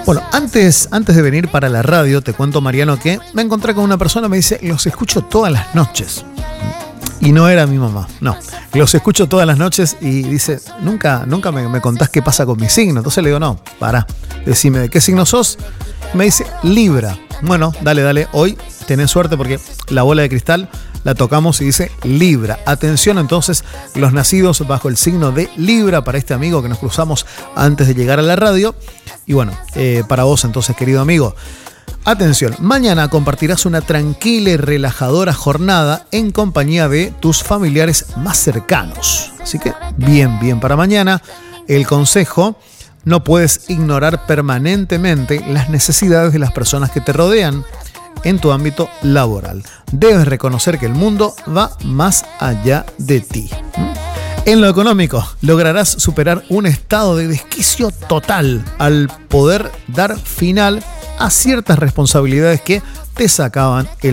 Bueno, antes de venir para la radio, te cuento, Mariano, que me encontré con una persona, me dice, los escucho todas las noches. Y no era mi mamá, no. Los escucho todas las noches y dice, nunca me contás qué pasa con mi signo. Entonces le digo, no, pará, decime, ¿de qué signo sos? Me dice, Libra. Bueno, dale, hoy tenés suerte porque la bola de cristal la tocamos y dice Libra. Atención entonces, los nacidos bajo el signo de Libra, para este amigo que nos cruzamos antes de llegar a la radio. Y bueno, para vos entonces, querido amigo, atención, mañana compartirás una tranquila y relajadora jornada en compañía de tus familiares más cercanos. Así que bien para mañana. El consejo: no puedes ignorar permanentemente las necesidades de las personas que te rodean en tu ámbito laboral. Debes reconocer que el mundo va más allá de ti. En lo económico, lograrás superar un estado de desquicio total al poder dar final a ciertas responsabilidades que te sacaban el